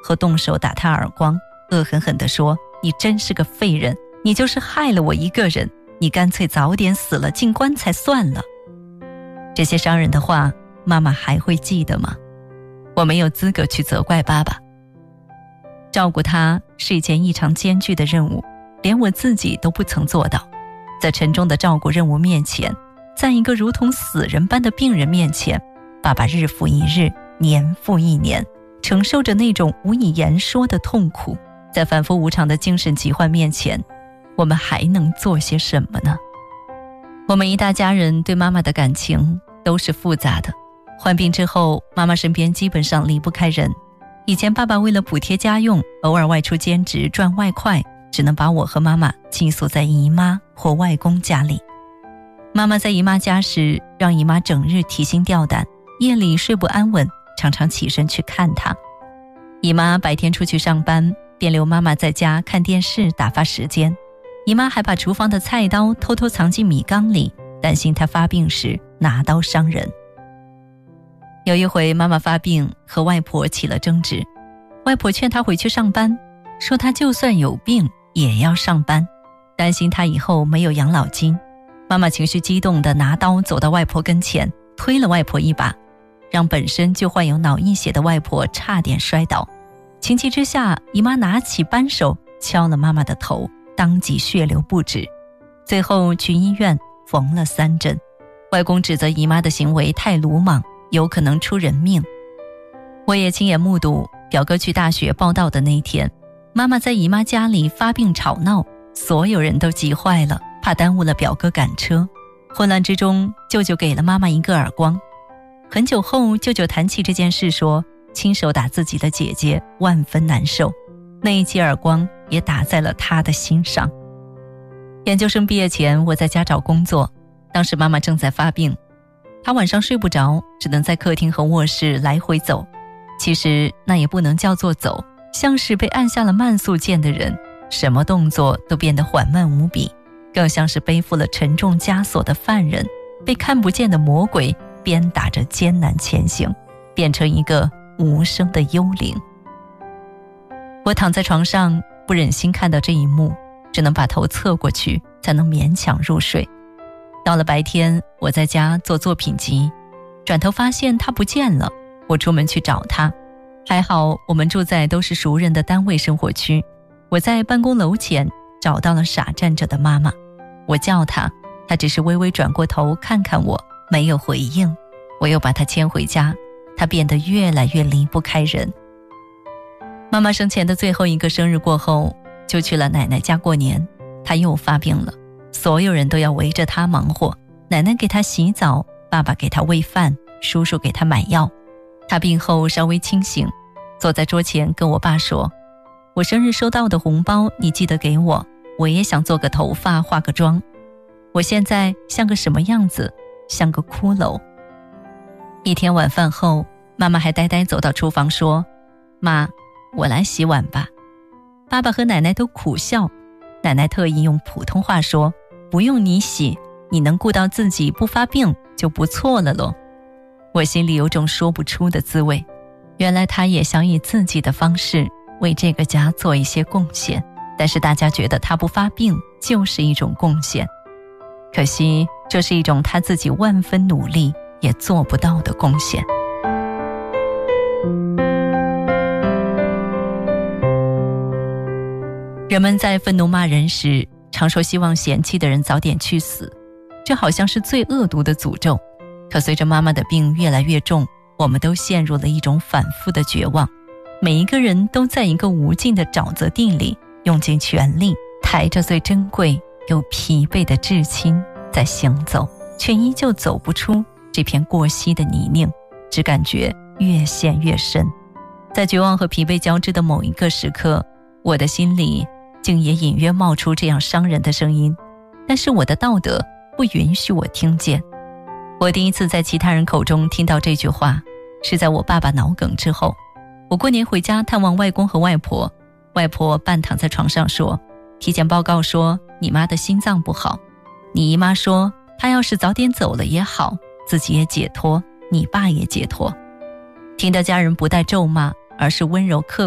和动手打他耳光，恶狠狠地说：你真是个废人，你就是害了我一个人，你干脆早点死了进棺材算了。这些伤人的话，妈妈还会记得吗？我没有资格去责怪爸爸。照顾他是一件异常艰巨的任务，连我自己都不曾做到。在沉重的照顾任务面前，在一个如同死人般的病人面前，爸爸日复一日，年复一年，承受着那种无以言说的痛苦。在反复无常的精神疾患面前，我们还能做些什么呢？我们一大家人对妈妈的感情都是复杂的。患病之后，妈妈身边基本上离不开人。以前爸爸为了补贴家用，偶尔外出兼职赚外快，只能把我和妈妈寄宿在姨妈或外公家里。妈妈在姨妈家时，让姨妈整日提心吊胆，夜里睡不安稳，常常起身去看她。姨妈白天出去上班，便留妈妈在家看电视打发时间。姨妈还把厨房的菜刀偷偷藏进米缸里，担心她发病时拿刀伤人。有一回妈妈发病和外婆起了争执，外婆劝她回去上班，说她就算有病也要上班，担心她以后没有养老金。妈妈情绪激动地拿刀走到外婆跟前，推了外婆一把，让本身就患有脑溢血的外婆差点摔倒。情急之下，姨妈拿起扳手敲了妈妈的头，当即血流不止，最后去医院缝了3针。外公指责姨妈的行为太鲁莽，有可能出人命。我也亲眼目睹表哥去大学报到的那一天，妈妈在姨妈家里发病吵闹，所有人都急坏了，怕耽误了表哥赶车。混乱之中，舅舅给了妈妈一个耳光。很久后，舅舅谈起这件事说，亲手打自己的姐姐万分难受，那一记耳光也打在了她的心上。研究生毕业前，我在家找工作，当时妈妈正在发病，她晚上睡不着，只能在客厅和卧室来回走。其实那也不能叫做走，像是被按下了慢速键的人，什么动作都变得缓慢无比，更像是背负了沉重枷锁的犯人，被看不见的魔鬼鞭打着艰难前行，变成一个无声的幽灵。我躺在床上，不忍心看到这一幕，只能把头侧过去，才能勉强入睡。到了白天，我在家做作品集，转头发现她不见了。我出门去找她，还好我们住在都是熟人的单位生活区。我在办公楼前找到了傻站着的妈妈，我叫她，她只是微微转过头看看我，没有回应。我又把她牵回家，她变得越来越离不开人。妈妈生前的最后一个生日过后，就去了奶奶家过年。她又发病了，所有人都要围着她忙活，奶奶给她洗澡，爸爸给她喂饭，叔叔给她买药。她病后稍微清醒，坐在桌前跟我爸说，我生日收到的红包你记得给我，我也想做个头发化个妆。我现在像个什么样子？像个骷髅。一天晚饭后，妈妈还呆呆走到厨房说，妈，我来洗碗吧。爸爸和奶奶都苦笑，奶奶特意用普通话说，不用你洗，你能顾到自己不发病就不错了咯。我心里有种说不出的滋味，原来她也想以自己的方式为这个家做一些贡献，但是大家觉得她不发病就是一种贡献。可惜这是一种她自己万分努力也做不到的贡献。人们在愤怒骂人时，常说希望嫌弃的人早点去死，这好像是最恶毒的诅咒。可随着妈妈的病越来越重，我们都陷入了一种反复的绝望。每一个人都在一个无尽的沼泽地里，用尽全力，抬着最珍贵又疲惫的至亲在行走，却依旧走不出这片过膝的泥泞，只感觉越陷越深。在绝望和疲惫交织的某一个时刻，我的心里竟也隐约冒出这样伤人的声音，但是我的道德不允许我听见。我第一次在其他人口中听到这句话，是在我爸爸脑梗之后。我过年回家探望外公和外婆，外婆半躺在床上说，体检报告说你妈的心脏不好，你姨妈说她要是早点走了也好，自己也解脱，你爸也解脱。听到家人不带咒骂，而是温柔刻